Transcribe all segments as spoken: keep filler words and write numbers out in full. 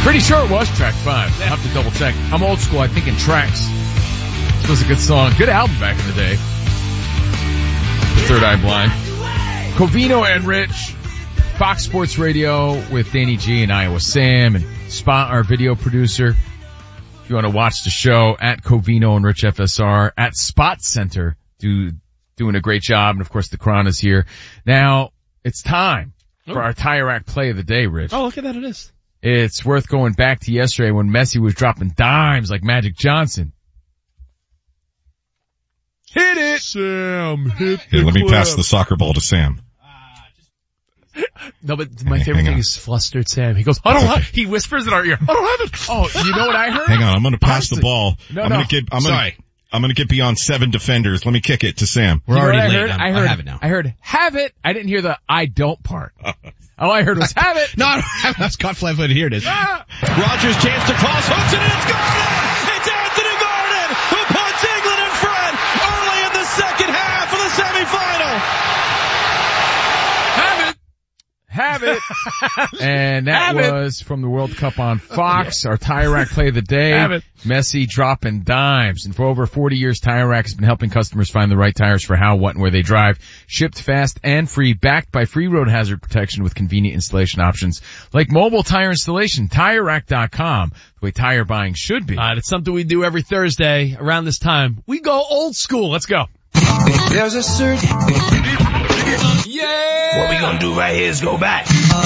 Pretty sure it was track five. I'll have to double check. I'm old school. I think in tracks. This was a good song. Good album back in the day. The Third Eye Blind. Covino and Rich. Fox Sports Radio with Danny G and Iowa Sam and Spot, our video producer. If you want to watch the show, at Covino and Rich F S R, at Spot Center, do, doing a great job. And of course the Cron is here. Now, it's time for oh. our Tire Rack play of the day, Rich. Oh, look at that it is. It's worth going back to yesterday when Messi was dropping dimes like Magic Johnson. Hit it! Sam, hit Here, the let me clip. pass the soccer ball to Sam. No, but my Hang- favorite hang thing on. is flustered Sam. He goes, I don't Okay. have, he whispers in our ear, I don't have it. Oh, you know what I heard? Hang on, I'm gonna pass the Honestly. ball. No, I'm no. gonna get, I'm gonna, Sorry. I'm gonna get beyond seven defenders. Let me kick it to Sam. We're You know already what I late. heard? I'm- I I heard, have it now. I heard, have it. I didn't hear the I don't part. All I heard was have it. No, I don't have it. That's caught flat-footed. Here it is. Ah. Rogers chance to cross, hooks it, and it's Gordon! It's Anthony Gordon who puts England in front early in the second half of the semifinal. Have it. Have it. And that Have it. was from the World Cup on Fox, our Tire Rack play of the day. Have it. Messi dropping dimes. And for over forty years, Tire Rack has been helping customers find the right tires for how, what, and where they drive. Shipped fast and free, backed by free road hazard protection with convenient installation options like mobile tire installation. Tire Rack dot com, the way tire buying should be. All right, it's something we do every Thursday around this time. We go old school. Let's go. There's a certain... Yeah! What we gonna do right here is go back.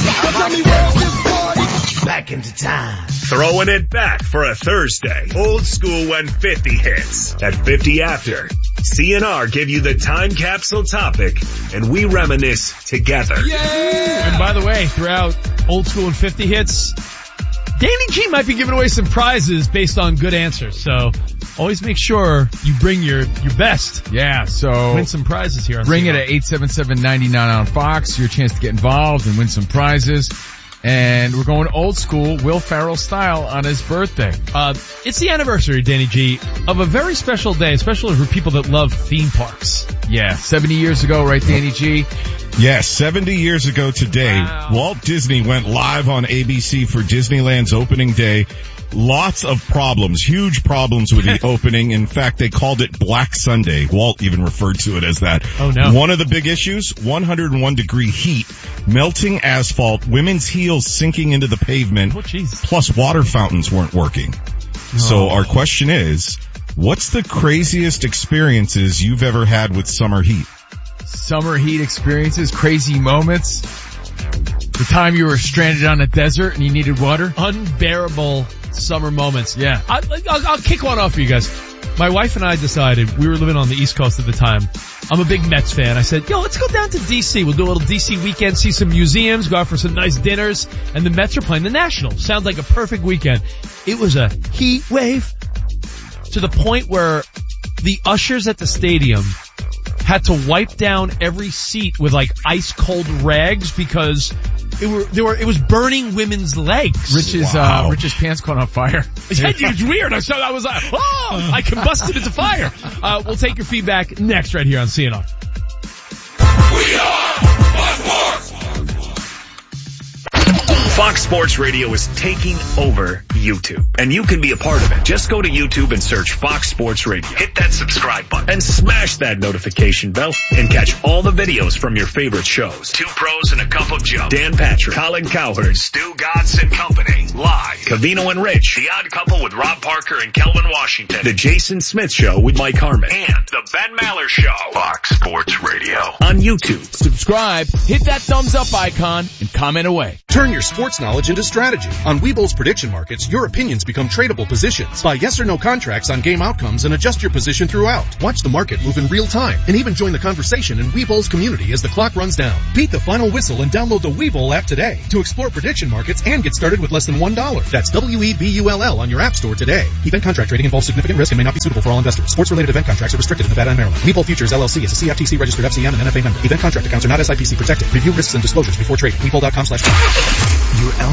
Back into time. Throwing it back for a Thursday. Old school when fifty hits. At fifty after, C and R give you the time capsule topic, and we reminisce together. And by the way, throughout old school and fifty hits, Danny G might be giving away some prizes based on good answers. So always make sure you bring your, your best. Yeah, so Win some prizes here on bring C it N R. at eight seven seven, nine nine on Fox. Your chance to get involved and win some prizes. And we're going old school, Will Ferrell style on his birthday. Uh, it's the anniversary, Danny G, of a very special day, especially for people that love theme parks. Yeah, seventy years ago, right, Danny G? Yes, seventy years ago today, Wow. Walt Disney went live on A B C for Disneyland's opening day. Lots of problems, huge problems with the opening. In fact, they called it Black Sunday. Walt even referred to it as that. Oh, no. One of the big issues, one hundred one degree heat, melting asphalt, women's heels sinking into the pavement, Oh, jeez. plus water fountains weren't working. So our question is, what's the craziest experiences you've ever had with summer heat? Summer heat experiences, crazy moments. The time you were stranded on a desert and you needed water. Unbearable summer moments. Yeah. I, I'll, I'll kick one off for you guys. My wife and I decided, we were living on the East Coast at the time. I'm a big Mets fan. I said, yo, let's go down to D C. We'll do a little D C weekend, see some museums, go out for some nice dinners, and the Mets are playing the Nationals. Sounds like a perfect weekend. It was a heat wave to the point where the ushers at the stadium had to wipe down every seat with like ice cold rags because it were, they were, it was burning women's legs. Rich's, Wow. uh, Rich's pants caught on fire. Yeah, dude, it's weird. I saw, I was like, oh, I combusted into fire. Uh, we'll take your feedback next right here on C N R. Fox Sports Radio is taking over YouTube, and you can be a part of it. Just go to YouTube and search Fox Sports Radio. Hit that subscribe button and smash that notification bell and catch all the videos from your favorite shows. Two Pros and a Cup of Joe. Dan Patrick, Colin Cowherd, Stu Godson and Company. Live. Covino and Rich. The Odd Couple with Rob Parker and Kelvin Washington. The Jason Smith Show with Mike Harmon. And The Ben Maller Show. Fox Sports Radio. On YouTube. Subscribe, hit that thumbs up icon, and comment away. Turn your sports knowledge into strategy. On Webull's prediction markets, your opinions become tradable positions. Buy yes or no contracts on game outcomes and adjust your position throughout. Watch the market move in real time and even join the conversation in Webull's community as the clock runs down. Beat the final whistle and download the Webull app today to explore prediction markets and get started with less than one dollar. That's W E B U L L on your app store today. Event contract trading involves significant risk and may not be suitable for all investors. Sports-related event contracts are restricted in Nevada and Maryland. Webull Futures L L C is a C F T C registered F C M and N F A member. Event contract accounts are not S I P C protected. Review risks and disclosures before trading. Webull dot com slash Your altitude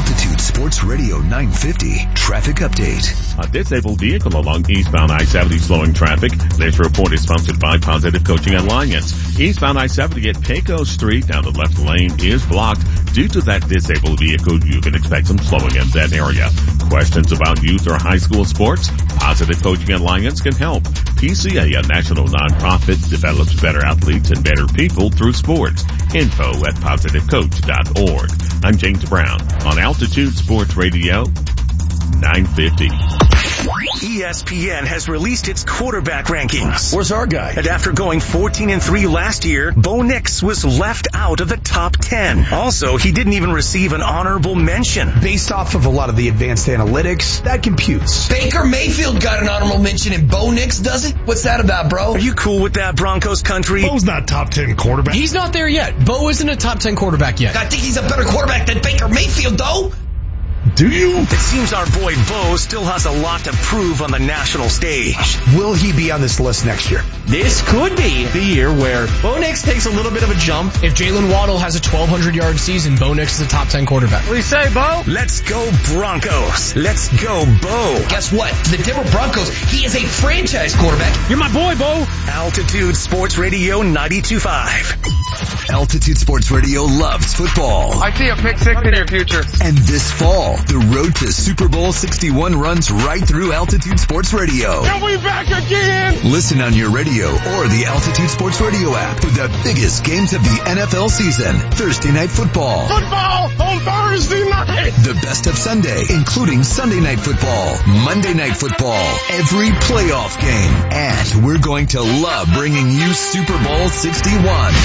Sports Radio nine fifty traffic update. A disabled vehicle along eastbound I seventy slowing traffic. This report is sponsored by Positive Coaching Alliance. Eastbound I seventy at Pecos Street down the left lane is blocked. Due to that disabled vehicle, you can expect some slowing in that area. Questions about youth or high school sports? Positive Coaching Alliance can help. P C A, a national nonprofit, develops better athletes and better people through sports. Info at positive coach dot org. I'm James Brown on Altitude Sports Radio nine fifty. E S P N has released its quarterback rankings. Where's our guy? And after going fourteen and three last year, Bo Nix was left out of the top ten. Also, he didn't even receive an honorable mention. Based off of a lot of the advanced analytics, that computes. Baker Mayfield got an honorable mention and Bo Nix doesn't? What's that about, bro? Are you cool with that, Broncos country? Bo's not top ten quarterback. He's not there yet. Bo isn't a top ten quarterback yet. I think he's a better quarterback than Baker Mayfield, though. Do you? It seems our boy Bo still has a lot to prove on the national stage. Will he be on this list next year? This could be the year where Bo Nix takes a little bit of a jump. If Jalen Waddle has a twelve hundred yard season, Bo Nix is a top ten quarterback. What do you say, Bo? Let's go Broncos. Let's go Bo. Guess what? The Denver Broncos, he is a franchise quarterback. You're my boy, Bo. Altitude Sports Radio ninety-two point five. Altitude Sports Radio loves football. I see a pick six in your future. And this fall, the road to Super Bowl sixty-one runs right through Altitude Sports Radio. Are we back again? Listen on your radio or the Altitude Sports Radio app for the biggest games of the N F L season. Thursday Night Football. Football on Thursday night. The best of Sunday, including Sunday Night Football, Monday Night Football, every playoff game. And we're going to love bringing you Super Bowl sixty-one.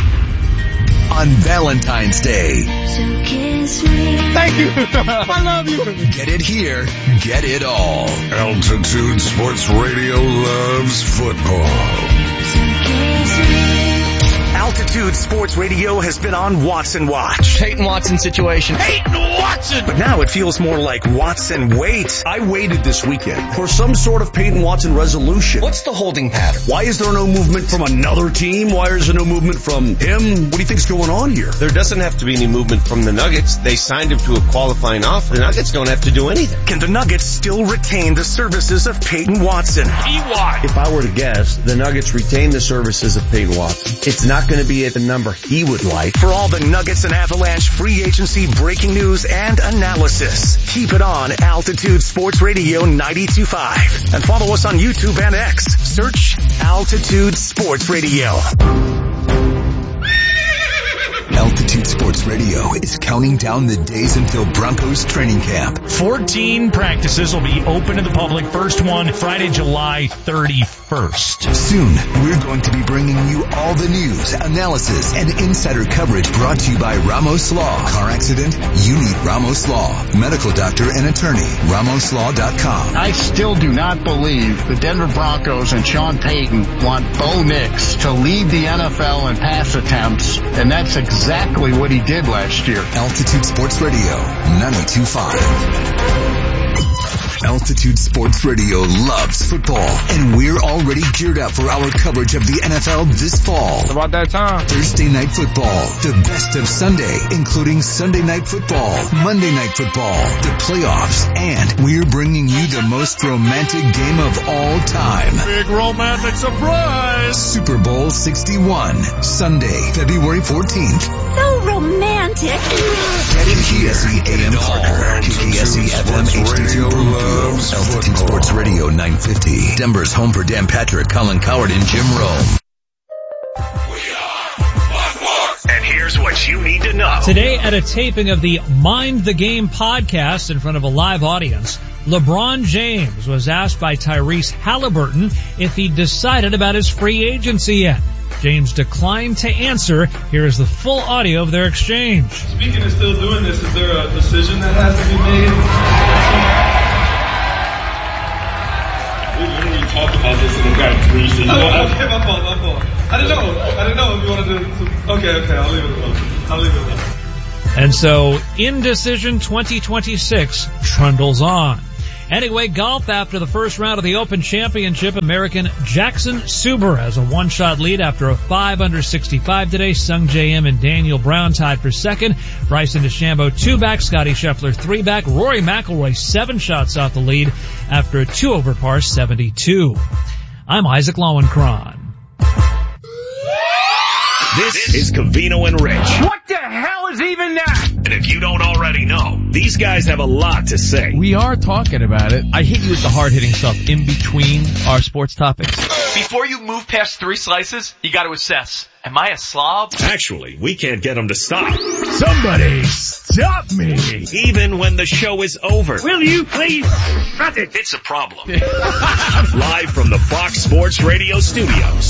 On Valentine's Day. So kiss me. Thank you. I love you. Get it here. Get it all. Altitude Sports Radio loves football. So kiss me. Altitude Sports Radio has been on Watson Watch. Peyton Watson situation. Peyton Watson! But now it feels more like Watson Wait. I waited this weekend for some sort of Peyton Watson resolution. What's the holding pattern? Why is there no movement from another team? Why is there no movement from him? What do you think's going on here? There doesn't have to be any movement from the Nuggets. They signed him to a qualifying offer. The Nuggets don't have to do anything. Can the Nuggets still retain the services of Peyton Watson? P Y. If I were to guess, the Nuggets retain the services of Peyton Watson. It's not going to be at the number he would like. For all the Nuggets and Avalanche free agency breaking news and analysis, keep it on Altitude Sports Radio ninety-two point five. And follow us on YouTube and X. Search Altitude Sports Radio. Altitude Sports Radio is counting down the days until Broncos training camp. fourteen practices will be open to the public. First one, Friday, July thirty-first. Soon, we're going to be bringing you all the news, analysis, and insider coverage brought to you by Ramos Law. Car accident? You need Ramos Law. Medical doctor and attorney. Ramos Law dot com. I still do not believe the Denver Broncos and Sean Payton want Bo Nix to lead the N F L in pass attempts, and that's exactly Exactly what he did last year. Altitude Sports Radio ninety-two point five. Altitude Sports Radio loves football, and we're already geared up for our coverage of the N F L this fall. It's about that time. Thursday Night Football, the best of Sunday, including Sunday Night Football, Monday Night Football, the playoffs, and we're bringing you the most romantic game of all time. Big romantic surprise. Super Bowl sixty-one, Sunday, February fourteenth. So romantic. Get it here. K K S E A M Parker, K K S E F M H D two Broomfield, Altitude Sports Radio nine fifty. Denver's home for Dan Patrick, Colin Coward, and Jim Rome. And here's what you need to know. Today at a taping of the Mind the Game podcast in front of a live audience, LeBron James was asked by Tyrese Halliburton if he decided about his free agency yet. James declined to answer. Here is the full audio of their exchange. Speaking of still doing this, is there a decision that has to be made? We literally talked about this in the back briefly. Oh, okay, my fault, my fault. I didn't know. I didn't know if you wanted to. Okay, okay, I'll leave it alone. I'll leave it alone. And so, Indecision twenty twenty-six trundles on. Anyway, golf after the first round of the Open Championship, American Jackson Suber has a one-shot lead after a five under sixty-five today. Sung J M and Daniel Brown tied for second. Bryson DeChambeau two back, Scotty Scheffler three back. Rory McIlroy seven shots off the lead after a two over par seventy-two. I'm Isaac Lowenkron. This is Covino and Rich. What the hell is even that? And if you don't already know, these guys have a lot to say. We are talking about it. I hit you with the hard-hitting stuff in between our sports topics. Before you move past three slices, you got to assess. Am I a slob? Actually, we can't get them to stop. Somebody stop me. Even when the show is over. Will you please shut it? It's a problem. Live from the Fox Sports Radio studios.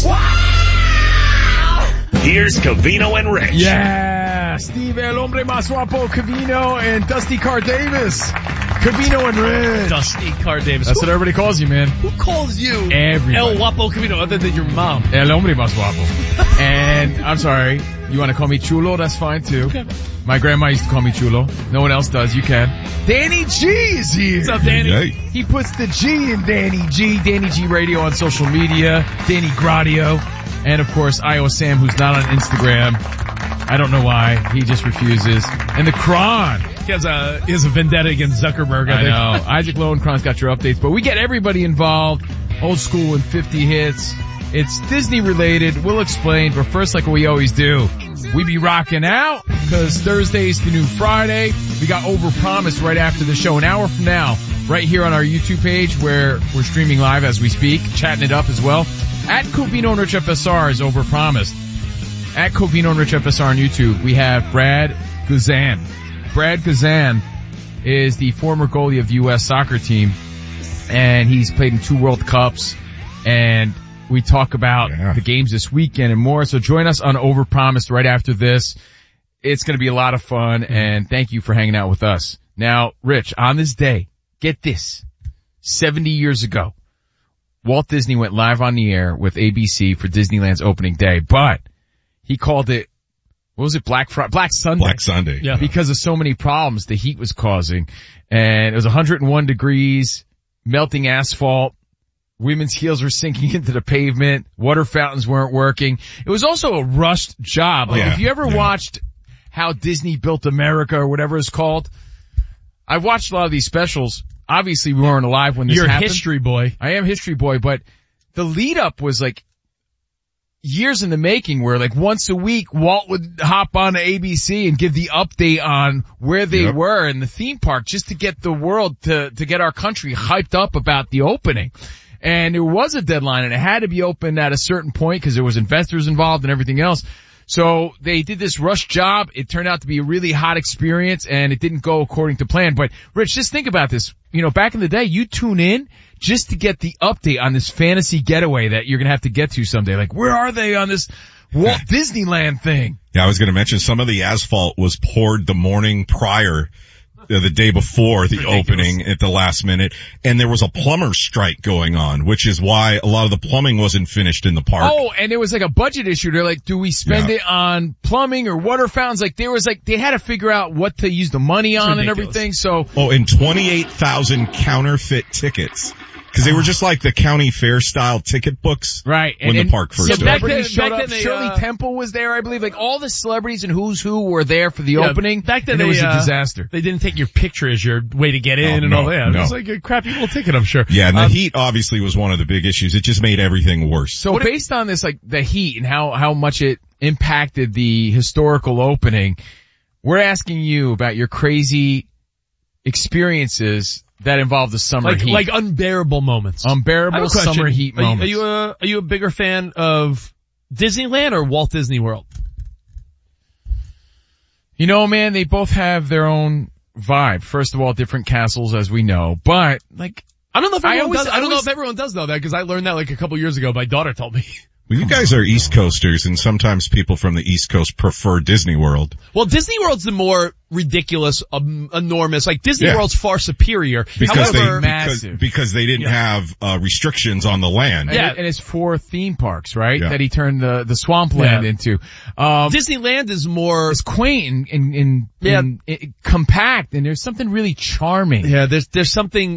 Here's Covino and Rich. Yeah, Steve El Hombre Más Guapo, Covino, and Dusty Carr Davis. Covino and Rich. Dusty Carr Davis. That's what everybody calls you, man. Who calls you Everybody. El Guapo Covino other than your mom? El Hombre Más Guapo. And I'm sorry, you want to call me Chulo? That's fine too. Okay. My grandma used to call me Chulo. No one else does. You can. Danny G is here. What's up, Danny? Hey. He puts the G in Danny G. Danny G Radio on social media. Danny Gradio. And of course, Io Sam, who's not on Instagram. I don't know why. He just refuses. And the Kron. He has a, he has a vendetta against Zuckerberg, I, I know. Isaac Lowenkron's got your updates, but we get everybody involved. Old school and fifty hits. It's Disney related. We'll explain, but first, like we always do, we be rocking out because Thursday's the new Friday. We got Overpromised right after the show. An hour from now, right here on our YouTube page where we're streaming live as we speak, chatting it up as well. At Covino and Rich F S R is Overpromised. At Covino and Rich F S R on YouTube, we have Brad Guzan. Brad Guzan is the former goalie of the U S soccer team, and he's played in two World Cups, and we talk about yeah. the games this weekend and more. So join us on Overpromised right after this. It's going to be a lot of fun, and thank you for hanging out with us. Now, Rich, on this day, get this, seventy years ago, Walt Disney went live on the air with A B C for Disneyland's opening day, but he called it, what was it, Black Friday, Black Sunday? Black Sunday. Yeah. Because of so many problems the heat was causing. And it was one hundred one degrees, melting asphalt, women's heels were sinking into the pavement, water fountains weren't working. It was also a rushed job. Like, yeah. if you ever yeah. watched How Disney Built America or whatever it's called, I've watched a lot of these specials. Obviously, we weren't alive when this You're happened. You're history boy. I am history boy, but the lead up was like years in the making where like once a week Walt would hop on to A B C and give the update on where they yep. were in the theme park just to get the world to, to get our country hyped up about the opening. And there was a deadline and it had to be opened at a certain point because there was investors involved and everything else. So they did this rush job. It turned out to be a really hot experience and it didn't go according to plan. But Rich, just think about this. You know, back in the day, you tune in just to get the update on this fantasy getaway that you're going to have to get to someday. Like, where are they on this Walt Disneyland thing? Yeah, I was going to mention some of the asphalt was poured the morning prior, uh, the day before the Ridiculous. opening at the last minute. And there was a plumber strike going on, which is why a lot of the plumbing wasn't finished in the park. Oh, and there was like a budget issue. They're like, do we spend yeah. it on plumbing or water fountains? Like there was like, they had to figure out what to use the money on and everything. So. Oh, and twenty-eight thousand counterfeit tickets. Cause they were just like the county fair style ticket books. Right. When and, the and park first opened. Celebrities showed back up. then they, Shirley uh, Temple was there, I believe. Like all the celebrities and who's who were there for the yeah, opening. Back then and they, it was uh, a disaster. They didn't take your picture as your way to get in oh, and no, all that. No. It was like a crappy little ticket, I'm sure. Yeah, and um, the heat obviously was one of the big issues. It just made everything worse. So what based on this, like the heat and how, how much it impacted the historical opening, we're asking you about your crazy experiences that involve the summer like, heat. Like unbearable moments. Unbearable summer heat are you, moments. Are you a, are you a bigger fan of Disneyland or Walt Disney World? You know, man, they both have their own vibe. First of all, different castles, as we know, but like, I don't know if everyone I always, does, I don't always, know if everyone does know that because I learned that like a couple years ago. My daughter told me. Well, you guys are East Coasters, and sometimes people from the East Coast prefer Disney World. Well, Disney World's the more ridiculous, um, enormous. Like Disney yeah. World's far superior. Because However, they because, because they didn't yeah. have uh, restrictions on the land. Yeah, and, and it's four theme parks, right? Yeah. That he turned the the swampland yeah. into. Um, Disneyland is more it's quaint and and, and, yeah. and it, compact, and there's something really charming. Yeah, there's there's something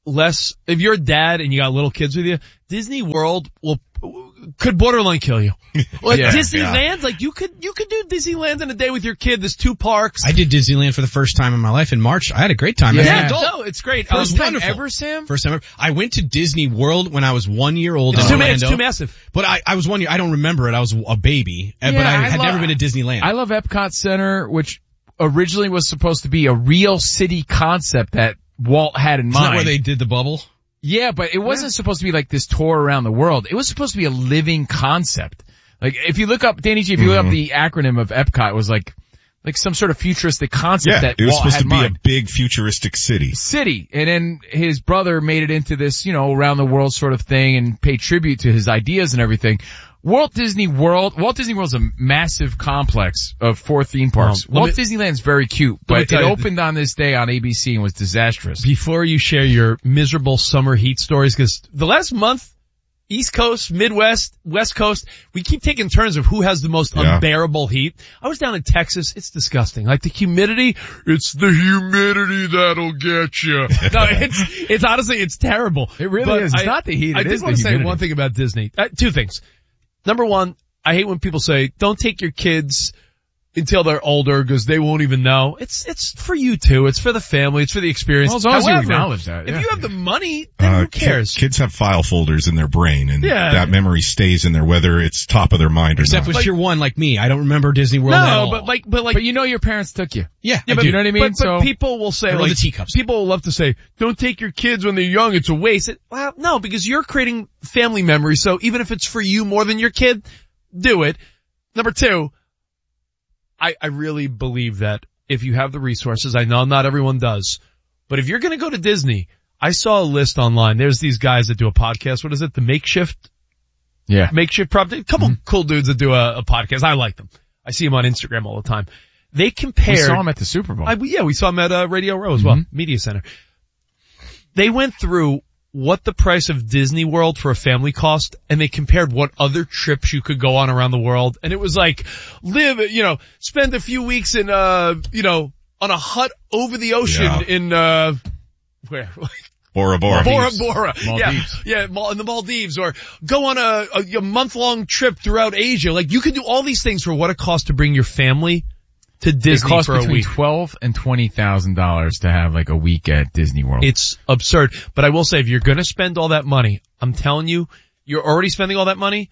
less, if you're a dad and you got little kids with you, Disney World will, could borderline kill you. Like yeah, Disneyland, yeah. like you could, you could do Disneyland in a day with your kid. There's two parks. I did Disneyland for the first time in my life in March. I had a great time. Yeah, As an adult. no, it's great. First Um, time wonderful. ever, Sam? First time ever. I went to Disney World when I was one year old It's in too, ma- Orlando. it's too massive. But I, I was one year, I don't remember it. I was a baby, and but Yeah, I I had lo- never been to Disneyland. I love Epcot Center, which originally was supposed to be a real city concept that Walt had in Is mind. that where they did the bubble? Yeah, but it wasn't supposed to be like this tour around the world. It was supposed to be a living concept. Like, if you look up, Danny G, if you Mm-hmm. look up the acronym of Epcot, it was like, like some sort of futuristic concept Yeah, that it was Walt supposed had to be in mind. a big futuristic city. City. And then his brother made it into this, you know, around the world sort of thing and paid tribute to his ideas and everything. Walt Disney World, Walt Disney World's a massive complex of four theme parks. Um, let Walt me- Disneyland's very cute, let me but it tell you- opened on this day on A B C and was disastrous. Before you share your miserable summer heat stories, because the last month, East Coast, Midwest, West Coast, we keep taking turns of who has the most Yeah. unbearable heat. I was down in Texas. It's disgusting. Like the humidity, it's the humidity that'll get you. No, it's, it's honestly, it's terrible. It really But is. It's I- not the heat. I It did is want the to say humidity. one thing about Disney. Uh, two things. Number one, I hate when people say, don't take your kids until they're older because they won't even know. It's, it's for you too. It's for the family. It's for the experience. Well, as long as you However, acknowledge that, if yeah. you have the money, then Uh, who cares? ki- Kids have file folders in their brain, and Yeah. that memory stays in there, whether it's top of their mind or Except not. if you're one like me. I don't remember Disney World at No, all. but like, but like, But you know your parents took you. yeah, yeah, I but, do. you know what I mean? But, but So- people will say, I know like, the teacups. people will love to say, don't take your kids when they're young, it's a waste. It, well, no, because you're creating family memories, so even if it's for you more than your kid, do it. Number two, I, I really believe that if you have the resources, I know not everyone does, but if you're gonna go to Disney, I saw a list online, there's these guys that do a podcast, what is it, the Makeshift Yeah. makeshift prop. A couple cool dudes that do a, a podcast. I like them. I see them on Instagram all the time. They compare. We saw him at the Super Bowl. I, yeah, we saw them at uh, Radio Row as well, Mhm. Media Center. They went through what the price of Disney World for a family cost, and they compared what other trips you could go on around the world. And it was like, live, you know, spend a few weeks in, uh, you know, on a hut over the ocean Yeah. in, uh, where? Bora Bora. Bora Bora. Maldives. Yeah, yeah, Mal- in the Maldives, or go on a, a, a month-long trip throughout Asia. Like, you could do all these things for what it costs to bring your family to It Disney costs for a between week. twelve and twenty thousand dollars to have like a week at Disney World. It's absurd. But I will say, if you're gonna spend all that money, I'm telling you, you're already spending all that money,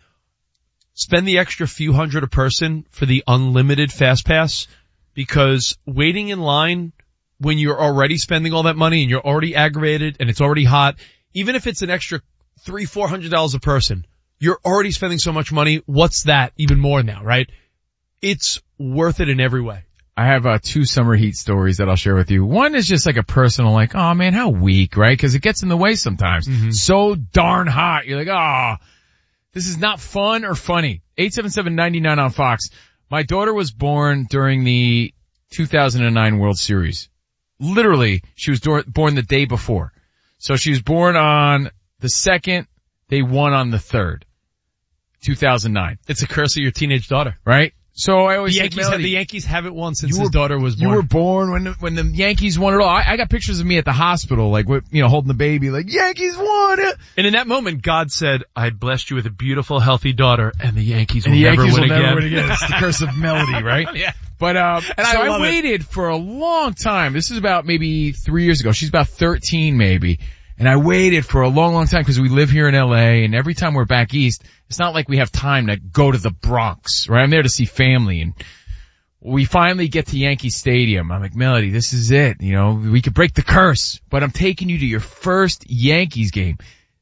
spend the extra few hundred a person for the unlimited fast pass, because waiting in line when you're already spending all that money and you're already aggravated and it's already hot, even if it's an extra three, four hundred dollars a person, you're already spending so much money. What's that even more now, right? It's worth it in every way. I have uh, two summer heat stories that I'll share with you. One is just like a personal, like, oh man, how weak, right? Because it gets in the way sometimes. Mm-hmm. So darn hot. You're like, oh, this is not fun or funny. eight seven seven, nine nine on Fox. My daughter was born during the two thousand nine World Series. Literally, she was do- born the day before. So she was born on the second. They won on the third. two thousand nine. It's a curse of your teenage daughter. Right? So I always The say, Yankees, have, Melody, the Yankees haven't won since You his were- daughter was born. You were born when the, when the Yankees won it all. I, I got pictures of me at the hospital, like, with, you know, holding the baby, like, Yankees won it. And in that moment, God said, I blessed you with a beautiful, healthy daughter, and the Yankees will And the never Yankees win will again. never win again. It's the curse of Melody, right? Yeah. But, um, And so I I, love it. waited for a long time. This is about maybe three years ago. She's about thirteen maybe. And I waited for a long, long time because we live here in L A, and every time we're back east, it's not like we have time to go to the Bronx, right? I'm there to see family, and we finally get to Yankee Stadium. I'm like, Melody, this is it. You know, we could break the curse, but I'm taking you to your first Yankees game.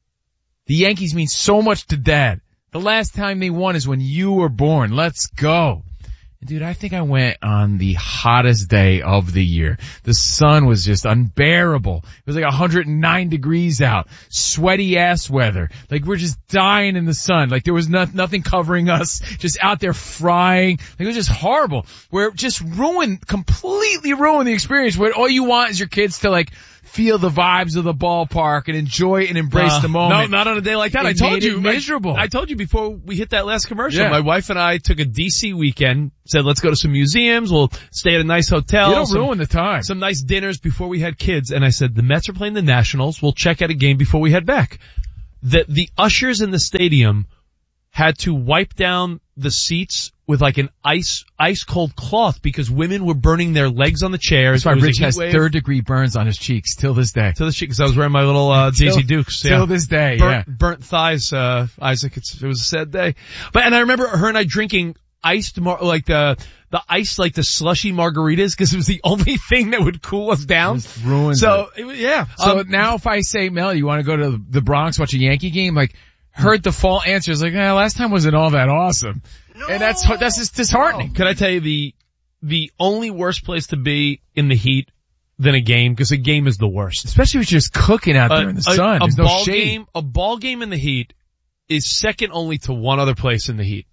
The Yankees mean so much to Dad. The last time they won is when you were born. Let's go. And dude, I think I went on the hottest day of the year. The sun was just unbearable. It was like one hundred nine degrees out. Sweaty ass weather. Like we're just dying in the sun. Like there was no, nothing covering us. Just out there frying. Like it was just horrible. Where it just ruined, completely ruined the experience. Where all you want is your kids to like feel the vibes of the ballpark and enjoy and embrace Uh, the moment. No, not on a day like that. It I told made you. it miserable. I, I told you before we hit that last commercial. Yeah. My wife and I took a D C weekend, said, let's go to some museums. We'll stay at a nice hotel. You don't some, ruin the time. Some nice dinners before we had kids. And I said, the Mets are playing the Nationals. We'll check out a game before we head back. The, the ushers in the stadium had to wipe down the seats with like an ice, ice cold cloth because women were burning their legs on the chairs. That's why Rich has wave. third degree burns on his cheeks till this day. Till this cheek, because I was wearing my little, uh, Daisy Dukes. Till yeah. this day, burnt, yeah. Burnt thighs, uh, Isaac. It's, it was a sad day. But, and I remember her and I drinking iced, mar- like the, the ice, like the slushy margaritas, because it was the only thing that would cool us down. Just ruined so, it. it, yeah. So um, now if I say, Mel, you want to go to the Bronx, watch a Yankee game, like, her default answer is like, eh, last time wasn't all that awesome. No. And that's, that's just disheartening. Can I tell you the, the only worst place to be in the heat than a game, because a game is the worst. Especially if you're just cooking out there a, in the a, sun. A There's ball no shade. game, a ball game in the heat is second only to one other place in the heat.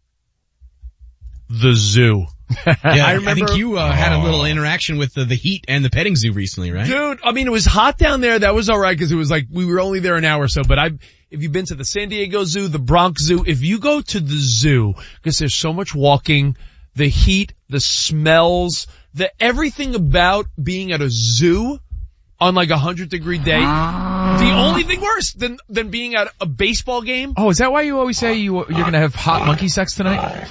The zoo. Yeah, I remember. I think you uh, had a little interaction with the, the heat and the petting zoo recently, right? Dude, I mean, it was hot down there. That was alright because it was like, we were only there an hour or so, but I, if you've been to the San Diego Zoo, the Bronx Zoo, if you go to the zoo, because there's so much walking, the heat, the smells, the everything about being at a zoo on like a hundred degree day, the only thing worse than, than being at a baseball game. Oh, is that why you always say you, you're gonna have hot monkey sex tonight?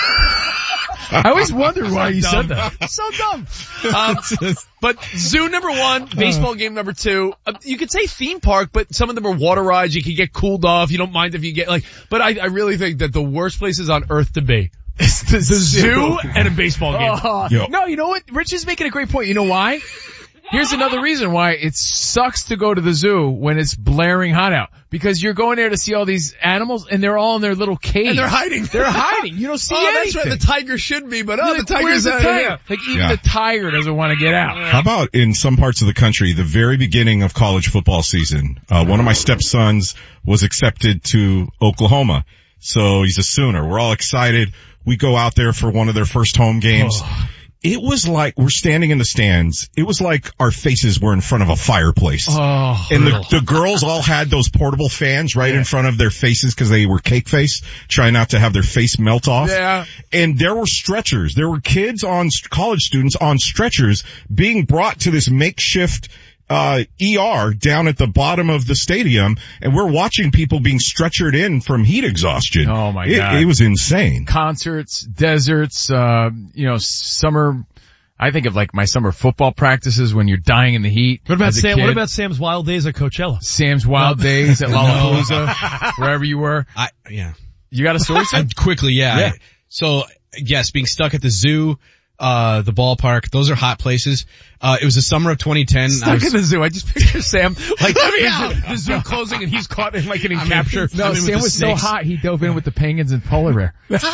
I always wondered why you dumb. said that. So dumb. Um, but zoo number one, baseball game number two. Uh, you could say theme park, but some of them are water rides. You can get cooled off. You don't mind if you get like, but I, I really think that the worst places on earth to be is the, the zoo and a baseball game. Oh, no, you know what? Rich is making a great point. You know why? Here's another reason why it sucks to go to the zoo when it's blaring hot out. Because you're going there to see all these animals and they're all in their little cage. And they're hiding. They're hiding. You don't see oh, anything. That's right. The tiger should be, but oh, like, the tiger's the out tiger? here. Like even Yeah. the tiger doesn't want to get out. How about in some parts of the country, the very beginning of college football season, uh, one of my stepsons was accepted to Oklahoma. So he's a Sooner. We're all excited. We go out there for one of their first home games. Oh. It was like, we're standing in the stands. It was like our faces were in front of a fireplace. Oh, and the, the girls all had those portable fans right yeah. in front of their faces because they were cake face, trying not to have their face melt off. Yeah. And there were stretchers. There were kids on, college students on stretchers being brought to this makeshift uh E R down at the bottom of the stadium, and we're watching people being stretchered in from heat exhaustion. Oh my it, God. It was insane. Concerts, deserts, uh, you know, summer, I think of like my summer football practices when you're dying in the heat. What about as a Sam, kid. what about Sam's wild days at Coachella? Sam's wild days at Lollapalooza, wherever you were. I, yeah. You got a story, Sam? Quickly, yeah. Yeah. So, yes, being stuck at the zoo, uh, the ballpark, those are hot places. Uh, it was the summer of twenty ten. Stuck I was, in the zoo. I just picture Sam like Let me out. The zoo closing and he's caught in like an capture. No, I mean, Sam was so hot he dove in with the penguins and polar bear.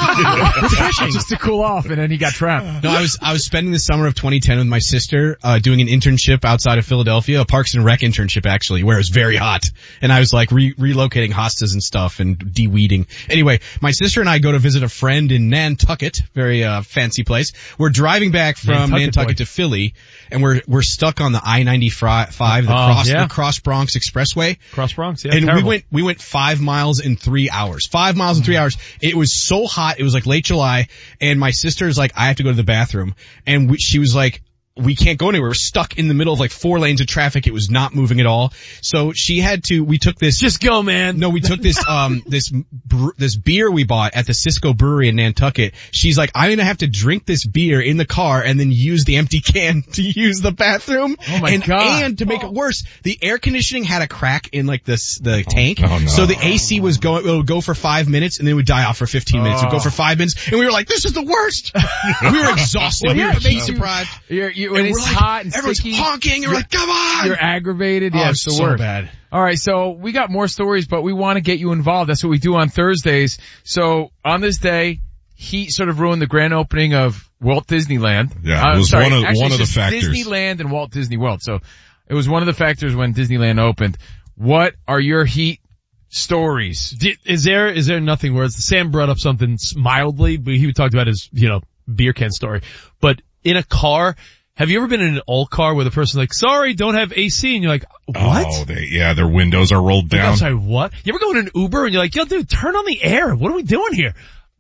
Just to cool off, and then he got trapped. No, I was I was spending the summer of twenty ten with my sister, uh, doing an internship outside of Philadelphia, a Parks and Rec internship actually, where it was very hot, and I was like re- relocating hostas and stuff and de-weeding. Anyway, my sister and I go to visit a friend in Nantucket, very uh fancy place. We're driving back from Nantucket, Nantucket boy. to Philly, and we're we're stuck on the I ninety-five, the Oh, cross yeah. the Cross Bronx Expressway. Cross Bronx, yeah. And terrible. we went, we went five miles in three hours. Five miles in three hours. It was so hot. It was like late July. And my sister's like, I have to go to the bathroom. And we, she was like, we can't go anywhere. We're stuck in the middle of like four lanes of traffic. It was not moving at all. So she had to, we took this. Just go, man. No, we took this, um, this, bre- this beer we bought at the Cisco Brewery in Nantucket. She's like, I'm gonna have to drink this beer in the car and then use the empty can to use the bathroom. Oh my and, God. And to make it worse, the air conditioning had a crack in like the, the tank. oh, no. So the A C was going, it would go for five minutes and then it would die off for fifteen minutes. It would go for five minutes. And we were like, this is the worst. We were exhausted. Well, we yeah, were it makes heat you- deprived. You're, you, And when we're it's like, hot and everyone's sticky, honking. And we're like, come on. you're aggravated. Oh, Yeah, it's the so worst. bad. All right, so we got more stories, but we want to get you involved. That's what we do on Thursdays. So on this day, heat sort of ruined the grand opening of Walt Disneyland. Yeah, it Uh, was sorry, one of- actually, one of it's the just factors. Disneyland and Walt Disney World. So it was one of the factors when Disneyland opened. What are your heat stories? Did, is there, is there nothing where Sam brought up something mildly, but he talked about his, you know, beer can story. But in a car, have you ever been in an old car where the person's like, sorry, don't have A C, and you're like, what? Oh, they, yeah, their windows are rolled Like, down. I'm sorry, what? You ever go in an Uber and you're like, yo dude, turn on the air. What are we doing here?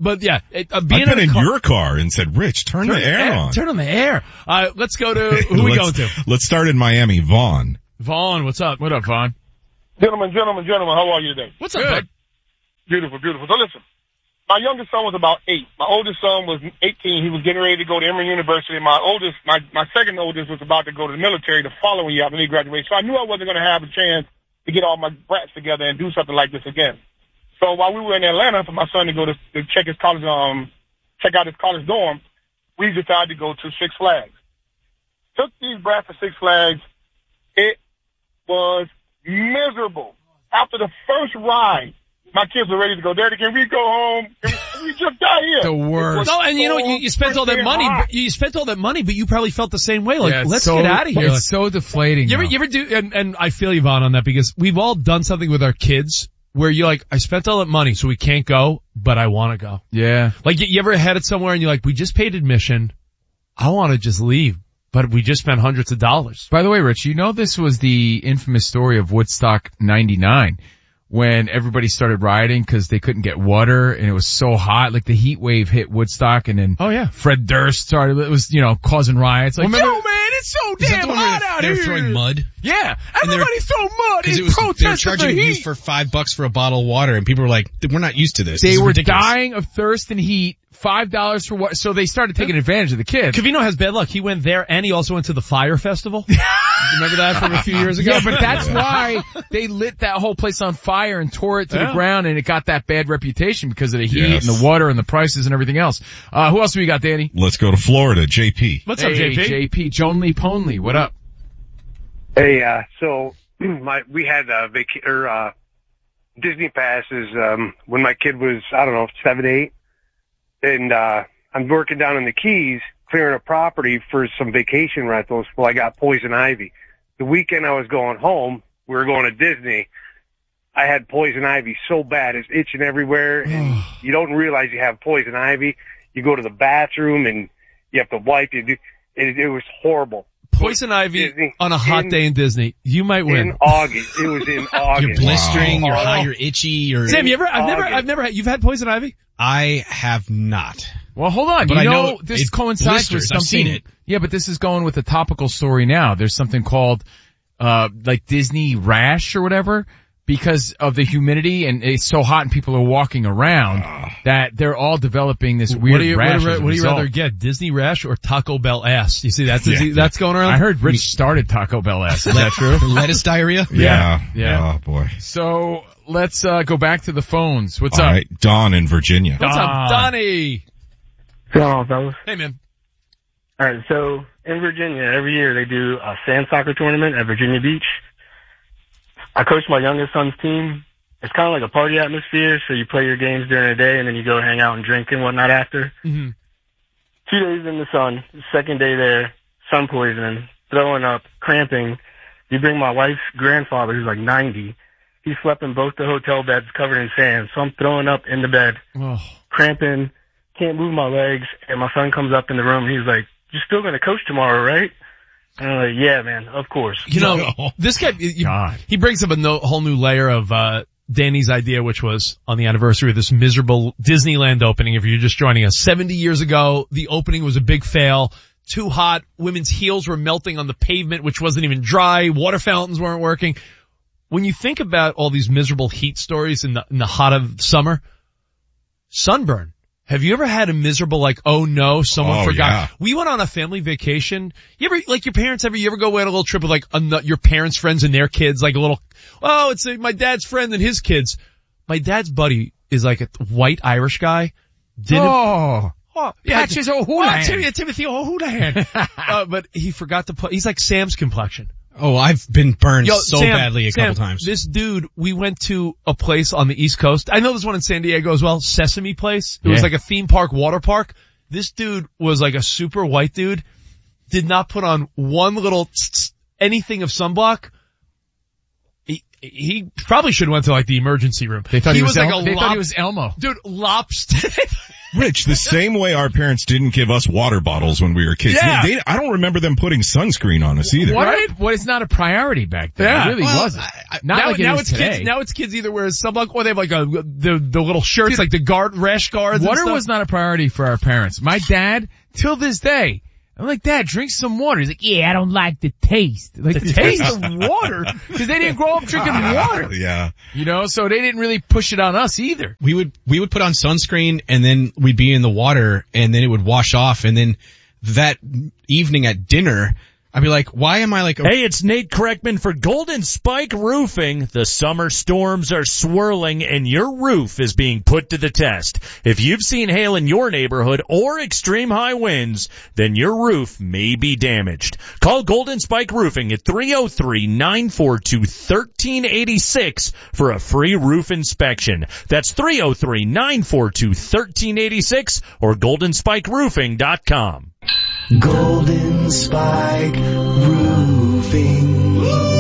but yeah, it, uh, being I've been in, in car, your car and said, Rich, turn, turn the air, air on. Turn on the air. Uh, let's go to, who we going to? Let's start in Miami. Vaughn. Vaughn, what's up? What up, Vaughn? Gentlemen, gentlemen, gentlemen, how are you today? What's up, bud? Beautiful, beautiful. So listen, my youngest son was about eight. My oldest son was eighteen. He was getting ready to go to Emory University. My oldest, my, my second oldest was about to go to the military the following year after he graduated. So I knew I wasn't going to have a chance to get all my brats together and do something like this again. So while we were in Atlanta for my son to go to, to check his college, um, check out his college dorm, we decided to go to Six Flags. Took these brats to Six Flags. It was miserable. After the first ride, my kids were ready to go. Daddy, can we go home? Can we, we just got here. The worst. No, and you know, you, you spent all that money, but you spent all that money, but you probably felt the same way. Like, yeah, let's so, get out of here. It's like, so deflating. You ever, you ever do, and, and I feel you, Vaughn, on that, because we've all done something with our kids where you're like, I spent all that money, so we can't go, but I want to go. Yeah. Like, you, you ever headed somewhere and you're like, we just paid admission. I want to just leave, but we just spent hundreds of dollars. By the way, Rich, you know this was the infamous story of Woodstock ninety-nine. When everybody started rioting because they couldn't get water and it was so hot, like the heat wave hit Woodstock, and then oh yeah, Fred Durst started. It was, you know, causing riots. Like, well, yo, man, it's so damn hot out they here. They were throwing mud. Yeah, everybody's throwing mud. Because it was they were charging the you for five bucks for a bottle of water, and people were like, "We're not used to this." They this were ridiculous. dying of thirst and heat. Five dollars for what? So they started taking advantage of the kids. Covino has bad luck. He went there and he also went to the Fire Festival. Remember that from a few years ago? Yeah, but that's why they lit that whole place on fire and tore it to yeah. the ground, and it got that bad reputation because of the heat yes. and the water and the prices and everything else. Uh, who else do we got, Danny? Let's go to Florida. J P. What's hey, up, J P? J P. Jonely Ponley. What up? Hey, uh, so my we had uh, vac- or uh, Disney passes um, when my kid was I don't know seven, eight. And, uh, I'm working down in the Keys, clearing a property for some vacation rentals. Well, I got poison ivy. The weekend I was going home, we were going to Disney. I had poison ivy so bad, it's itching everywhere, and you don't realize you have poison ivy. You go to the bathroom and you have to wipe it. It, it was horrible. Poison ivy Disney, on a hot in, day in Disney. You might win. In August. It was in August. You're blistering, wow. you're high, you're itchy, you're... Sam, you ever, I've never, I've never had, you've had poison ivy? I have not. Well, hold on. But you I know, know this coincides blisters. with something. I've seen it. Yeah, but this is going with a topical story now. There's something called, uh, like Disney rash or whatever, because of the humidity and it's so hot and people are walking around uh, that they're all developing this weird what do you, rash. What, do, what do you rather get, Disney rash or Taco Bell ass? You see that's, yeah. that's going around? I heard Rich started Taco Bell ass. Is that true? Lettuce diarrhea? Yeah. Yeah. yeah. Oh boy. So let's, uh, go back to the phones. What's all up? Right. Don in Virginia. What's Don. up, Donnie? Hello, fellas. Hey, man. All right, so in Virginia, every year they do a sand soccer tournament at Virginia Beach. I coach my youngest son's team. It's kind of like a party atmosphere, so you play your games during the day, and then you go hang out and drink and whatnot after. Mm-hmm. Two days in the sun, second day there, sun poisoning, throwing up, cramping. You bring my wife's grandfather, who's like ninety. He slept in both the hotel beds covered in sand, so I'm throwing up in the bed, oh. cramping, can't move my legs, and my son comes up in the room and he's like, "You're still going to coach tomorrow, right?" And I'm like, "Yeah, man, of course." You know, this guy, you, he brings up a no, whole new layer of, uh, Danny's idea, which was on the anniversary of this miserable Disneyland opening. If you're just joining us, seventy years ago, the opening was a big fail. Too hot. Women's heels were melting on the pavement, which wasn't even dry. Water fountains weren't working. When you think about all these miserable heat stories in the, in the hot of summer, sunburn. Have you ever had a miserable, like, oh no, someone oh, forgot? Yeah. We went on a family vacation. You ever, like your parents ever, you ever go on a little trip with like a, your parents' friends and their kids, like a little, oh, it's a, my dad's friend and his kids. My dad's buddy is like a white Irish guy. Didn't, oh, oh yeah, Patches O'Houlihan. Oh, Tim, Timothy O'Houlihan. uh, but he forgot to put, he's like Sam's complexion. Oh, I've been burned Yo, so Sam, badly a Sam, couple times. This dude, we went to a place on the East Coast. I know there's one in San Diego as well, Sesame Place. It yeah. was like a theme park, water park. This dude was like a super white dude. Did not put on one little tss, tss, anything of sunblock. He, he probably should have went to like the emergency room. They thought he, he was, was like El- a they lop- thought he was Elmo. Dude, lobster. Rich, the same way our parents didn't give us water bottles when we were kids. Yeah. They, I don't remember them putting sunscreen on us either. What? Right? Well, it's not a priority back then. Yeah. It really Well, wasn't. I, I, not now, like it now is it's today. kids. Now it's kids either wear sunblock or they have like a the the little shirts, Dude, like the guard rash guards. Water and stuff. was not a priority for our parents. My dad, till this day, I'm like, Dad, drink some water. He's like, yeah, I don't like the taste. Like the, taste of water? Because they didn't grow up drinking water. Yeah. You know, so they didn't really push it on us either. We would, we would put on sunscreen and then we'd be in the water and then it would wash off and then that evening at dinner, I'd be like, why am I like... Hey, it's Nate Kreckman for Golden Spike Roofing. The summer storms are swirling and your roof is being put to the test. If you've seen hail in your neighborhood or extreme high winds, then your roof may be damaged. Call Golden Spike Roofing at three oh three, nine four two, one three eight six for a free roof inspection. That's three oh three, nine four two, one three eight six or golden spike roofing dot com. Golden Spike Roofing.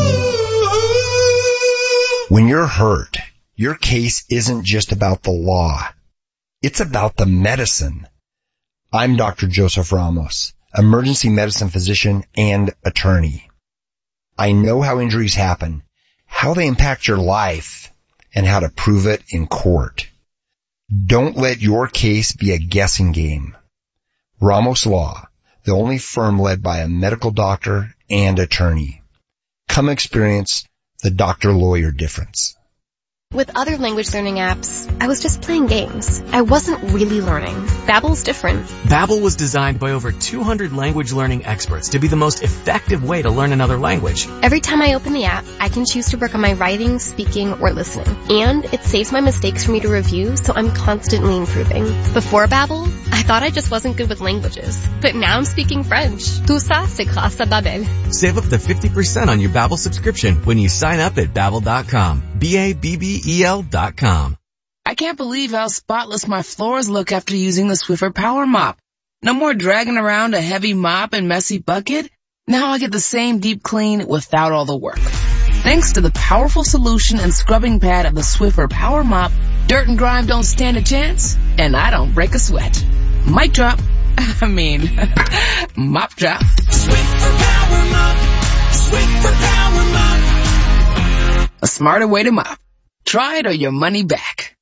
When you're hurt, your case isn't just about the law. It's about the medicine. I'm Doctor Joseph Ramos, emergency medicine physician and attorney. I know how injuries happen, how they impact your life, and how to prove it in court. Don't let your case be a guessing game. Ramos Law, the only firm led by a medical doctor and attorney. Come experience the doctor-lawyer difference. With other language learning apps, I was just playing games. I wasn't really learning. Babbel's different. Babbel was designed by over two hundred language learning experts to be the most effective way to learn another language. Every time I open the app, I can choose to work on my writing, speaking, or listening. And it saves my mistakes for me to review, so I'm constantly improving. Before Babbel, I thought I just wasn't good with languages. But now I'm speaking French. Tout ça, c'est grâce à Babbel. Save up to fifty percent on your Babbel subscription when you sign up at babbel dot com. B A B B E L dot com. I can't believe how spotless my floors look after using the Swiffer Power Mop. No more dragging around a heavy mop and messy bucket. Now I get the same deep clean without all the work. Thanks to the powerful solution and scrubbing pad of the Swiffer Power Mop, dirt and grime don't stand a chance, and I don't break a sweat. Mic drop. I mean, mop drop. Swiffer Power Mop. Swiffer Power Mop. A smarter way to mop. Try it or your money back.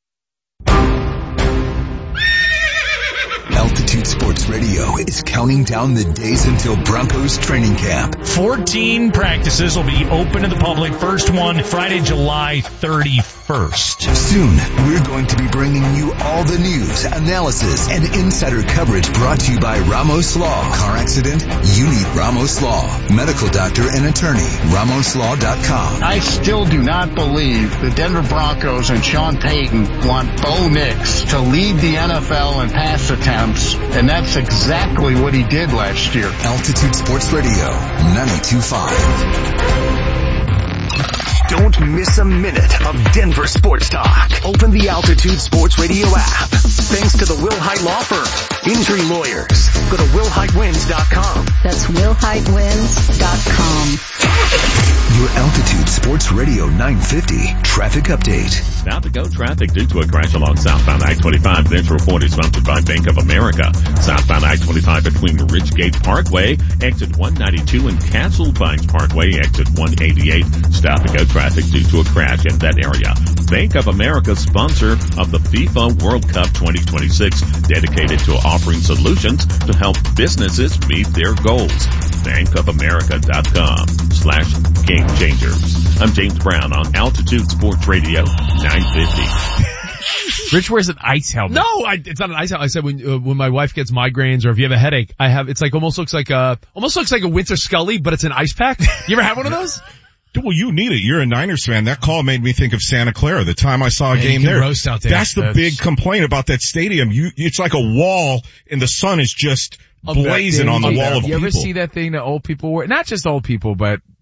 Altitude Sports Radio is counting down the days until Broncos training camp. fourteen practices will be open to the public. First one, Friday, July thirty-first. Soon, we're going to be bringing you all the news, analysis, and insider coverage brought to you by Ramos Law. Car accident? You need Ramos Law. Medical doctor and attorney. Ramos Law dot com. I still do not believe the Denver Broncos and Sean Payton want Bo Nix to lead the N F L in pass attempts, and that's exactly what he did last year. Altitude Sports Radio, ninety-two point five. Don't miss a minute of Denver sports talk. Open the Altitude Sports Radio app. Thanks to the Wilhite Law Firm. Injury lawyers. Go to will hite wins dot com. That's will hite wins dot com. Your Altitude Sports Radio nine fifty traffic update. Stop to go traffic due to a crash along southbound I twenty-five. This report is sponsored by Bank of America. Southbound I twenty-five between Ridgegate Parkway, exit one ninety-two, and Castle Pines Parkway, exit one eighty-eight. Stop to go traffic due to a crash in that area. Bank of America, sponsor of the FIFA World Cup twenty twenty-six, dedicated to offering solutions to help businesses meet their goals. bank of america dot com slash game changers. I'm James Brown on Altitude Sports Radio nine fifty. Rich wears an ice helmet. No, I, it's not an ice helmet. I said when uh, when my wife gets migraines or if you have a headache, I have it's like almost looks like a almost looks like a Winter Scully, but it's an ice pack. You ever have one of those? Well, you need it. You're a Niners fan. That call made me think of Santa Clara. The time I saw a yeah, game you can there. Roast out there. That's the That's... big complaint about that stadium. You, it's like a wall, and the sun is just blazing on the wall of people. You ever see that thing that old people wear? Not just old people, but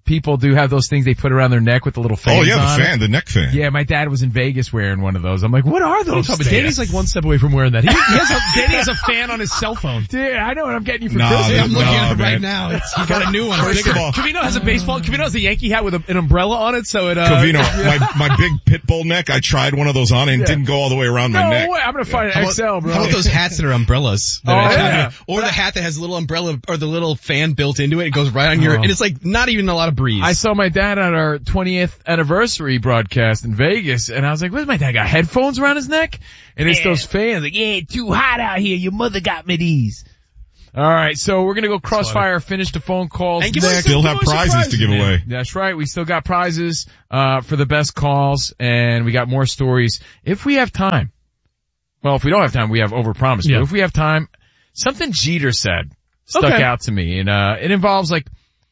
people do have those things they put around their neck with the little fans Oh yeah, on the fan, it. the neck fan. Yeah, my dad was in Vegas wearing one of those. I'm like, what are those? But Danny's like one step away from wearing that. He, he has a, Danny has a fan on his cell phone. Dude, I know what I'm getting you for No, Christmas. man, I'm looking no, at it man. right now. It's, he got a new one. First bigger. of all, Cavino has a baseball. Cavino has a Yankee hat with a, an umbrella on it, so it. Uh, Cavino, my my big pit bull neck. I tried one of those on and it Yeah. didn't go all the way around No my neck. way, I'm gonna find How an about, X L, bro. how about those hats that are umbrellas? That Oh, are- yeah. Or the hat that has a little umbrella or the little fan built into it. It goes right on your, Oh. and it's like not even a lot of breeze. I saw my dad at our twentieth anniversary broadcast in Vegas, and I was like, where's my dad? Got headphones around his neck? And it's Yeah. those fans, like, yeah, too hot out here. Your mother got me these. Alright, so we're gonna go crossfire, finish the phone calls And give us next. Still have Give away some prizes to give man. away. That's right. We still got prizes, uh, for the best calls, and we got more stories. If we have time. Well, if we don't have time, we have overpromised. Yeah. But if we have time, something Jeter said stuck Okay. out to me, and, uh, it involves like,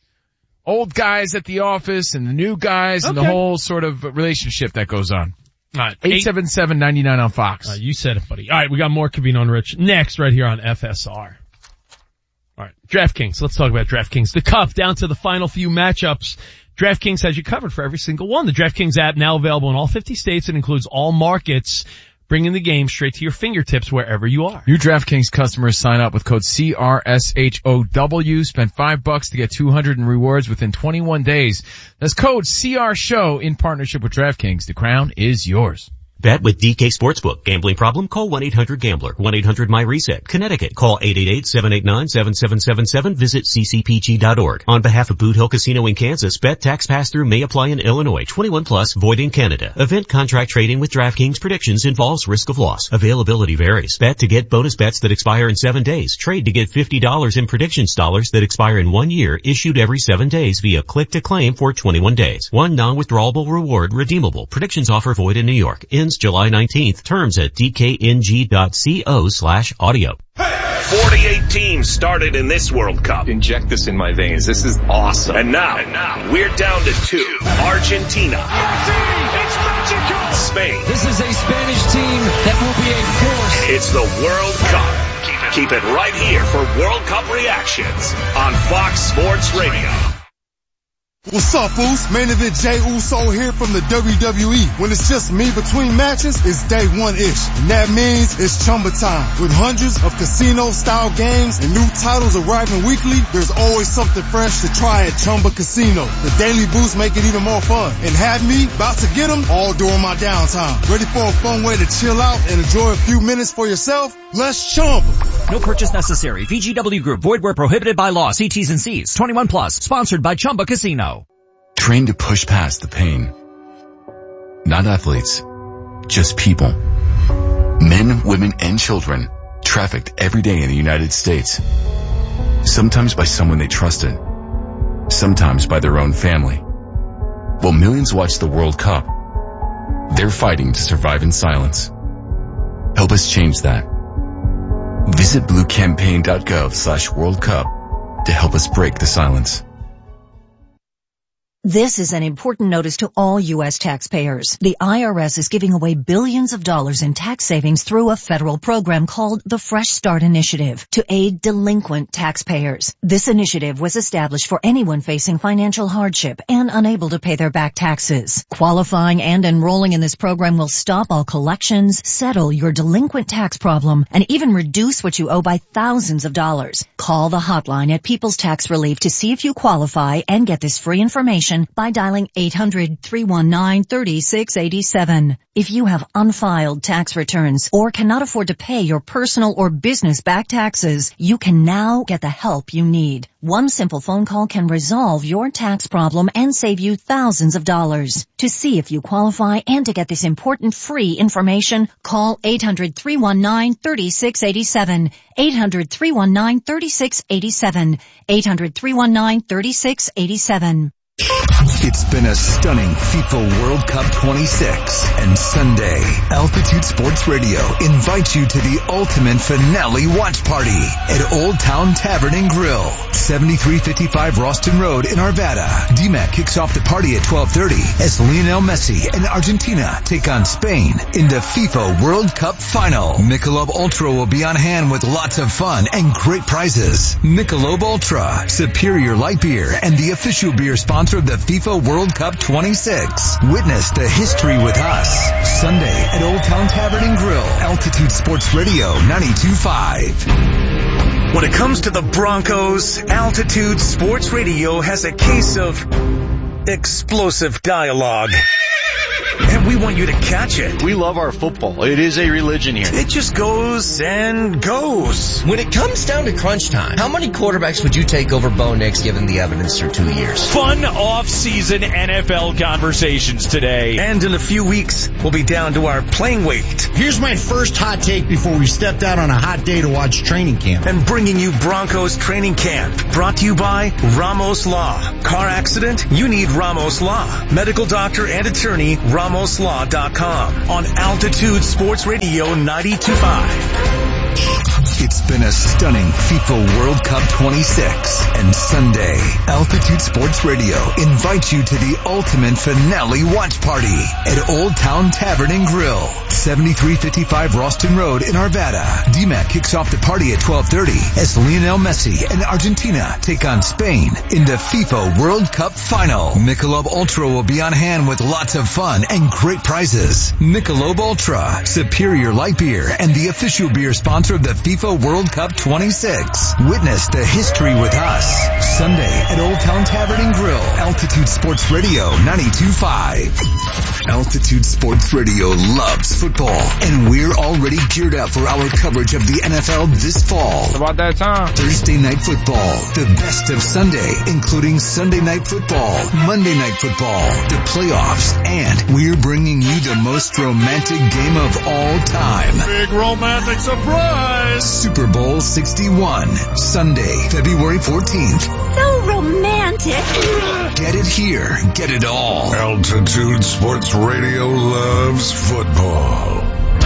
old guys at the office and the new guys and the Okay. whole sort of relationship that goes on. All right, eight seven seven, nine nine on Fox. Uh, you said it, buddy. All right, we got more Cavino and Rich next right here on F S R. All right, DraftKings. Let's talk about DraftKings. The Cup down to the final few matchups. DraftKings has you covered for every single one. The DraftKings app now available in all fifty states and includes all markets, bringing the game straight to your fingertips wherever you are. New DraftKings customers sign up with code C R S H O W. Spend five bucks to get two hundred in rewards within twenty-one days. That's code C R SHOW in partnership with DraftKings. The crown is yours. Bet with D K Sportsbook. Gambling problem? Call one eight hundred gambler. one eight hundred my reset. Connecticut. Call eight eight eight, seven eight nine, seven seven seven seven. Visit c c p g dot org. On behalf of Boot Hill Casino in Kansas, bet tax pass-through may apply in Illinois. twenty-one plus, void in Canada. Event contract trading with DraftKings predictions involves risk of loss. Availability varies. Bet to get bonus bets that expire in seven days. Trade to get fifty dollars in predictions dollars that expire in one year, issued every seven days via click to claim for twenty-one days. One non-withdrawable reward redeemable. Predictions offer void in New York. Ends July nineteenth. Terms at d k n g dot co slash audio. forty-eight teams started in this World Cup. Inject this in my veins. This is awesome. And now, and now we're down to two. Argentina. It's magical. Spain. This is a Spanish team that will be a force. It's the World Cup. Keep it, keep it right here for World Cup reactions on Fox Sports Radio. What's up, fools? Main event Jey Uso here from the W W E. When it's just me between matches, it's day one-ish. And that means it's Chumba time. With hundreds of casino-style games and new titles arriving weekly, there's always something fresh to try at Chumba Casino. The daily boosts make it even more fun. And have me about to get them all during my downtime. Ready for a fun way to chill out and enjoy a few minutes for yourself? Let's Chumba. No purchase necessary. V G W Group. Void where prohibited by law. See T's and C's. twenty-one plus. Sponsored by Chumba Casino. Trained to push past the pain. Not athletes, just people. Men, women, and children trafficked every day in the United States. Sometimes by someone they trusted. Sometimes by their own family. While millions watch the World Cup, they're fighting to survive in silence. Help us change that. Visit blue campaign dot gov slash World Cup to help us break the silence. This is an important notice to all U S taxpayers. The I R S is giving away billions of dollars in tax savings through a federal program called the Fresh Start Initiative to aid delinquent taxpayers. This initiative was established for anyone facing financial hardship and unable to pay their back taxes. Qualifying and enrolling in this program will stop all collections, settle your delinquent tax problem, and even reduce what you owe by thousands of dollars. Call the hotline at People's Tax Relief to see if you qualify and get this free information by dialing eight hundred, three one nine, three six eight seven. If you have unfiled tax returns or cannot afford to pay your personal or business back taxes, you can now get the help you need. One simple phone call can resolve your tax problem and save you thousands of dollars. To see if you qualify and to get this important free information, call eight hundred, three one nine, three six eight seven. eight hundred, three one nine, three six eight seven. eight hundred, three one nine, three six eight seven. It's been a stunning FIFA World Cup twenty-six, and Sunday, Altitude Sports Radio invites you to the ultimate finale watch party at Old Town Tavern and Grill, seventy-three fifty-five Roston Road in Arvada. D MAC kicks off the party at twelve thirty as Lionel Messi and Argentina take on Spain in the FIFA World Cup final. Michelob Ultra will be on hand with lots of fun and great prizes. Michelob Ultra, superior light beer and the official beer sponsor of the FIFA World Cup twenty-six. Witness the history with us. Sunday at Old Town Tavern and Grill, Altitude Sports Radio ninety-two point five. When it comes to the Broncos, Altitude Sports Radio has a case of explosive dialogue. And we want you to catch it. We love our football. It is a religion here. It just goes and goes. When it comes down to crunch time, how many quarterbacks would you take over Bo Nix given the evidence through two years? Fun off-season N F L conversations today. And in a few weeks, we'll be down to our playing weight. Here's my first hot take before we stepped out on a hot day to watch training camp. And bringing you Broncos training camp. Brought to you by Ramos Law. Car accident? You need Ramos Law. Medical doctor and attorney, Ramos Law dot com on Altitude Sports Radio ninety-two point five. It's been a stunning FIFA World Cup twenty-six, and Sunday, Altitude Sports Radio invites you to the ultimate finale watch party at Old Town Tavern and Grill, seventy-three fifty-five Roston Road in Arvada. D MAC kicks off the party at twelve thirty as Lionel Messi and Argentina take on Spain in the FIFA World Cup final. Michelob Ultra will be on hand with lots of fun and great prizes. Michelob Ultra, superior light beer and the official beer sponsor of the FIFA World Cup twenty-six. Witness the history with us. Sunday at Old Town Tavern and Grill, Altitude Sports Radio ninety-two point five. Altitude Sports Radio loves football, and we're already geared up for our coverage of the N F L this fall. It's about that time. Thursday Night Football, the best of Sunday, including Sunday Night Football, Monday Night Football, the playoffs, and we're bringing you the most romantic game of all time. Big romantic surprise! Super Bowl sixty-one, Sunday, February fourteenth. So romantic. Get it here, get it all. Altitude Sports Radio loves football.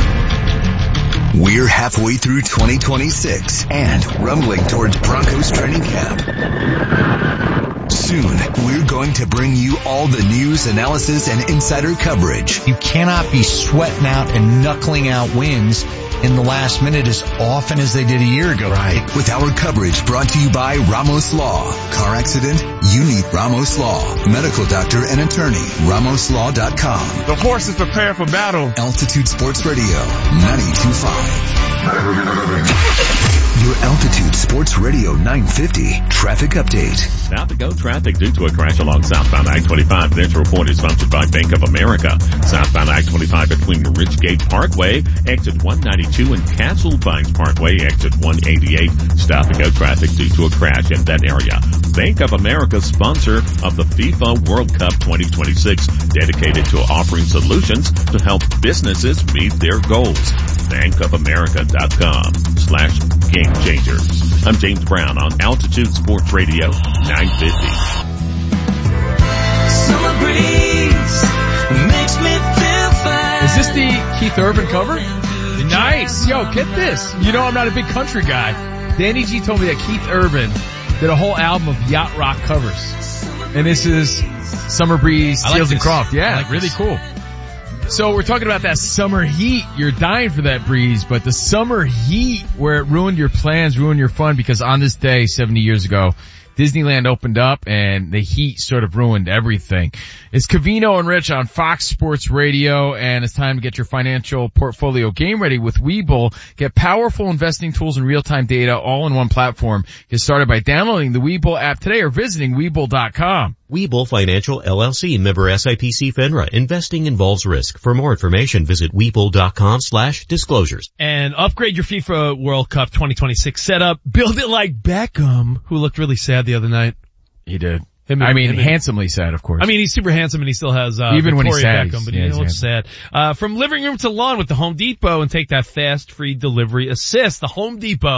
We're halfway through twenty twenty-six and rumbling towards Broncos training camp. Soon, we're going to bring you all the news, analysis, and insider coverage. You cannot be sweating out and knuckling out wins in the last minute as often as they did a year ago. Right. With our coverage brought to you by Ramos Law. Car accident? You need Ramos Law. Medical doctor and attorney. Ramos Law dot com. The horse is prepared for battle. Altitude Sports Radio ninety-two point five. Your Altitude Sports Radio nine fifty traffic update. Now to go traffic due to a crash along southbound I twenty-five. This report is sponsored by Bank of America. Southbound I twenty-five between Richgate Parkway, exit one ninety-two, and Castle Pines Parkway, exit one eighty-eight. Stop and go traffic due to a crash in that area. Bank of America, sponsor of the FIFA World Cup twenty twenty-six, dedicated to offering solutions to help businesses meet their goals. Bank of America dot com slash game changers. I'm James Brown on Altitude Sports Radio nine fifty. Summer breeze makes me feel fine. Is this the Keith Urban cover? Nice. Yo, get this. You know I'm not a big country guy. Danny G told me that Keith Urban did a whole album of yacht rock covers. And this is Summer Breeze, I like Seals and this. Croft. Yeah, I like really this. cool. So we're talking about that summer heat. You're dying for that breeze, but the summer heat where it ruined your plans, ruined your fun, because on this day, seventy years ago, Disneyland opened up and the heat sort of ruined everything. It's Covino and Rich on Fox Sports Radio, and it's time to get your financial portfolio game ready with Webull. Get powerful investing tools and real-time data all in one platform. Get started by downloading the Webull app today or visiting Webull dot com. Webull Financial L L C, member S I P C FINRA. Investing involves risk. For more information, visit Webull dot com slash disclosures. And upgrade your FIFA World Cup twenty twenty-six setup. Build it like Beckham, who looked really sad the other night. He did. Him I and- mean, him and- handsomely sad, of course. I mean, he's super handsome and he still has, uh, Even when he's Victoria sad, Beckham, he's- but yeah, he he's looks sad. Uh, from living room to lawn with the Home Depot, and take that fast, free delivery assist. The Home Depot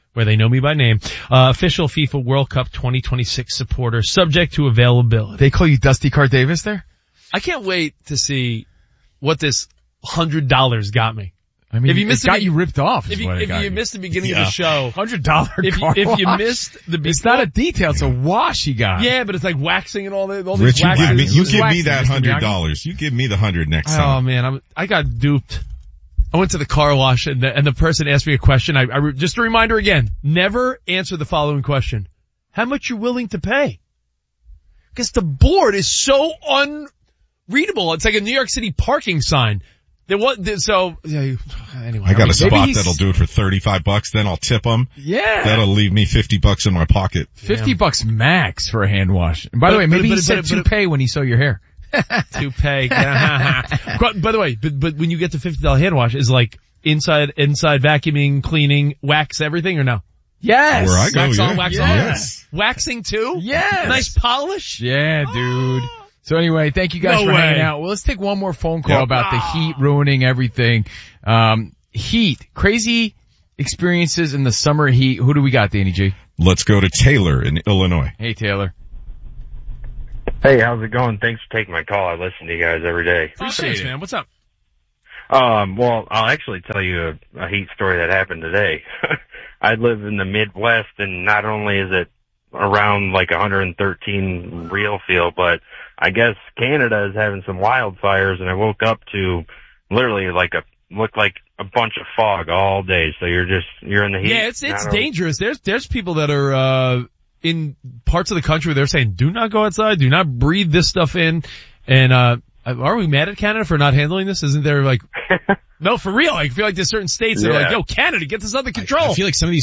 where they know me by name. Uh, official FIFA World Cup twenty twenty-six supporter, subject to availability. They call you Dusty Cart Davis there? I can't wait to see what this one hundred dollars got me. I mean, if you missed it got the, you ripped off. If you, if you missed the beginning yeah. of the show, one hundred dollars if, you, if you missed the beginning, it's not a detail, it's a wash you got. Yeah, but it's like waxing and all that. All Rich, these you waxes. give me, you give waxing, me that Mister hundred Miyagi. dollars. You give me the hundred next Oh time. man, I'm, I got duped. I went to the car wash and the, and the person asked me a question. I, I just a reminder again, never answer the following question. How much you willing to pay? Because the board is so unreadable. It's like a New York City parking sign. There was, so, yeah, anyway. I got I mean, a spot he's- that'll do it for thirty-five bucks, then I'll tip them. Yeah. That'll leave me fifty bucks in my pocket. fifty bucks max for a hand wash. And by the But- way, but- maybe but- he said but- to but- pay when he saw your hair. To pay. By the way, but, but when you get the fifty dollars hand wash, is like inside, inside vacuuming, cleaning, wax everything or no? Yes. Where I go, Wax yeah. on, wax Yes. on. Waxing too? Yes. Nice polish? Yeah, dude. So anyway, thank you guys No for way. hanging out. Well, let's take one more phone call Yep. about the heat ruining everything. Um, heat, crazy experiences in the summer heat. Who do we got, Danny G? Let's go to Taylor in Illinois. Hey, Taylor. Hey, how's it going? Thanks for taking my call. I listen to you guys every day. Appreciate it, man. What's up? Um, well, I'll actually tell you a, a heat story that happened today. I live in the Midwest, and not only is it around like one hundred thirteen real feel, but I guess Canada is having some wildfires, and I woke up to literally like a, looked like a bunch of fog all day. So you're just, you're in the heat. Yeah, it's, it's Not only- dangerous. There's, there's people that are, uh, in parts of the country where they're saying, do not go outside, do not breathe this stuff in. And, uh, are we mad at Canada for not handling this? Isn't there like, no, for real. I feel like there's certain states that are Yeah. like, yo, Canada, get this under control. I feel like some of these